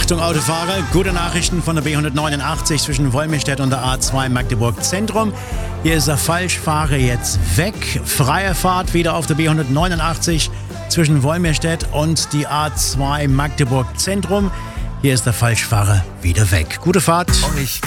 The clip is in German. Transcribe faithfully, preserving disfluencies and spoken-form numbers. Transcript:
Achtung Autofahrer, gute Nachrichten von der B hundertneunundachtzig zwischen Wolmirstedt und der A zwei Magdeburg Zentrum. Hier ist der Falschfahrer jetzt weg. Freie Fahrt wieder auf der B hundertneunundachtzig zwischen Wolmirstedt und die A zwei Magdeburg Zentrum. Hier ist der Falschfahrer wieder weg. Gute Fahrt. Euch